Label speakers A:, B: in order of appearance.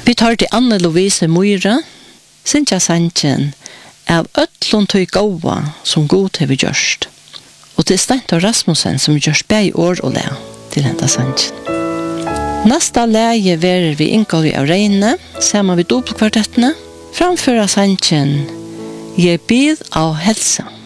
A: Vi tar til Anne Louise Myhre, Sintja Sanchen, av ötlund tøy gåva som god har vi gjørst. Og til Steintor Rasmussen som gjørst bæg år og le til henta Sanchen. Nasta leie verer vi Ingolvi av Reine, sammen vi dobbeltkvartettene, framføra Sanchen, jeg bid av helse.